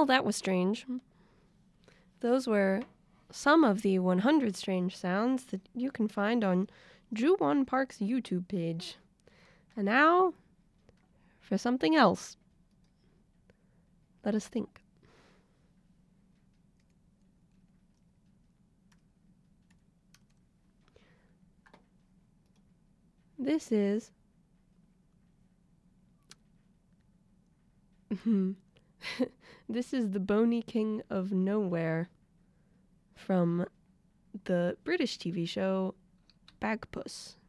that was strange. Those were some of the 100 strange sounds that you can find on Ju-Won Park's YouTube page. And now, for something else. Let us think. This is this is the Bony King of Nowhere from the British TV show Bagpuss.